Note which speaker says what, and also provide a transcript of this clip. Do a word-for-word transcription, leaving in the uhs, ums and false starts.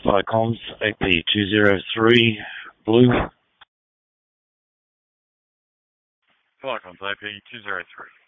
Speaker 1: Viacom's A P two zero three Blue.
Speaker 2: Viacom's A P two zero three.